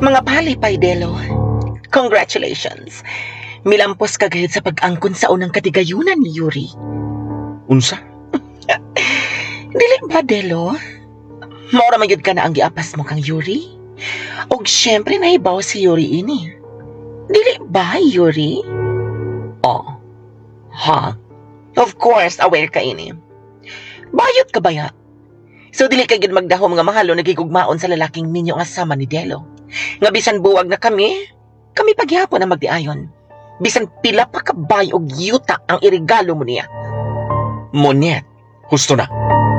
Mga palipay, Delo. Congratulations. Milampos ka gayud sa pag-angkon sa unang katigayunan ni Yuri. Unsa? Dili ba, Delo? Maura magyud ka na ang giapas mo kang Yuri? Og syempre nahibaw si Yuri ini. Dili ba, Yuri? Oh. Ha? Of course, aware ka ini. Bayot ka ba ya? So dili ka gid magdaho mga mahalo nagigugmaon sa lalaking ninyo nga sama ni Delo. Nga bisan buwag na kami paghihapon ang magdiayon. Bisan pila pa kabay og yuta ang irigalo mo niya. Monyet, husto na.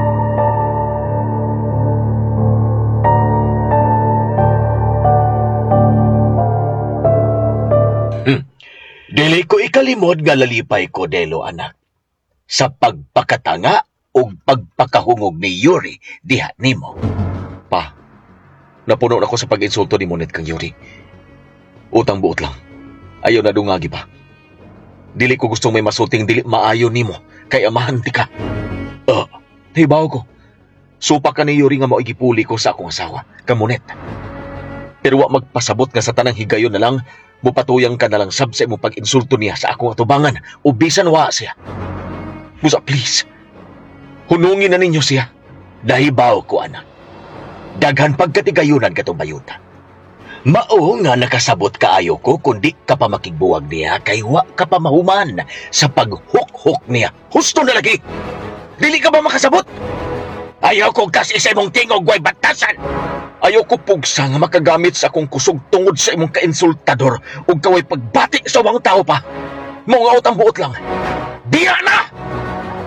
Dili ko ikalimod nga lalipay ko, Delo, anak. Sa pagpakatanga o pagpakahungog ni Yuri diha nimo. Pa, napuno na ko sa pag-insulto ni Monet kang Yuri. Utang buot lang. Ayaw na dungagi pa. Dili ko gustong may masulting dili maayo nimo kay amahan ti ka. Hibaw ko. Supa ka ni Yuri nga maigipuli ko sa akong asawa, ka Monet. Pero wa magpasabot nga sa tanang higayon na lang, mupatuyang ka na lang sab sa imong pag-insulto niya sa akong atubangan o bisan wa siya. Busa, please. Hunungin na ninyo siya. Dahibaw ko, anak. Daghan pagkatigayunan katong bayuta. Mao nga nakasabot kaayo ko kundi ka pa makigbuwag niya kay wa ka pa mahuman sa paghuk-huk niya. Husto na lagi! Dili ka ba makasabot? Ayaw ko kasi sa imong tingog way batasan! Ayaw ko pugsa nga makagamit sa akong kusog tungod sa imong kainsultador ug kaway pagbati sa wang tao pa. Mga utang buot lang. Diya na!